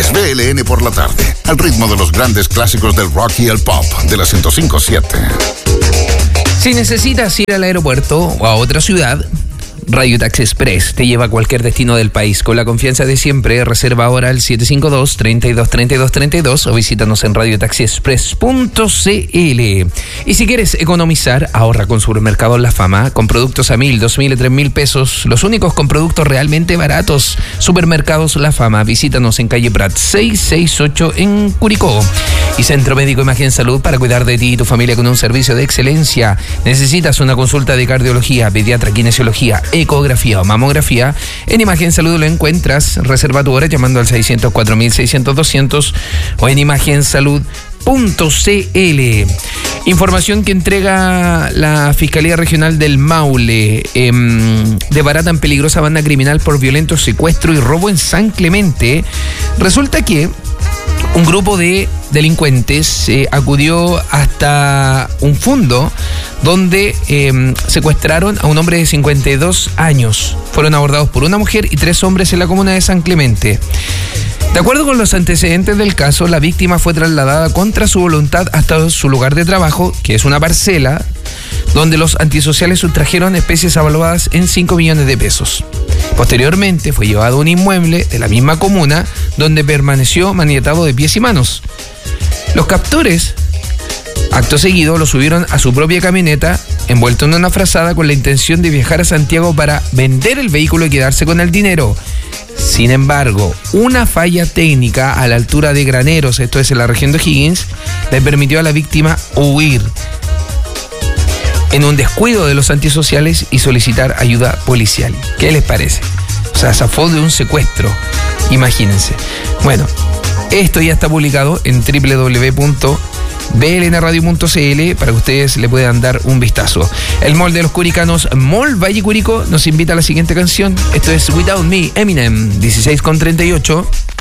es BLN por la tarde, al ritmo de los grandes clásicos del rock y el pop de la 105.7. Si necesitas ir al aeropuerto o a otra ciudad, Radio Taxi Express te lleva a cualquier destino del país. Con la confianza de siempre, reserva ahora al 752-323232 o visítanos en radiotaxiexpress.cl. Y si quieres economizar, ahorra con Supermercados La Fama, con productos a 1.000, 2.000 y 3.000 pesos, los únicos con productos realmente baratos. Supermercados La Fama, visítanos en calle Prat 668 en Curicó. Y Centro Médico Imagen Salud, para cuidar de ti y tu familia con un servicio de excelencia. ¿Necesitas una consulta de cardiología, pediatra, kinesiología, ecografía o mamografía? En Imagen Salud lo encuentras. Reserva tu hora llamando al 604-600-200 o en imagensalud.cl. Información que entrega la Fiscalía Regional del Maule. Debaratan peligrosa banda criminal por violento secuestro y robo en San Clemente. Resulta que un grupo de delincuentes acudió hasta un fondo donde secuestraron a un hombre de 52 años. Fueron abordados por una mujer y 3 hombres en la comuna de San Clemente. De acuerdo con los antecedentes del caso, la víctima fue trasladada contra su voluntad hasta su lugar de trabajo, que es una parcela, donde los antisociales sustrajeron especies avaluadas en 5 millones de pesos. Posteriormente fue llevado a un inmueble de la misma comuna, donde permaneció maniatado de pies y manos. Los captores, acto seguido, lo subieron a su propia camioneta, envuelto en una frazada con la intención de viajar a Santiago para vender el vehículo y quedarse con el dinero. Sin embargo, una falla técnica a la altura de Graneros, esto es en la región de O'Higgins, le permitió a la víctima huir en un descuido de los antisociales y solicitar ayuda policial. ¿Qué les parece? O sea, zafó de un secuestro. Imagínense. Bueno, esto ya está publicado en www.blnradio.cl para que ustedes le puedan dar un vistazo. El mall de los curicanos, Mall Valle Curicó, nos invita a la siguiente canción. Esto es Without Me, Eminem, 16:38.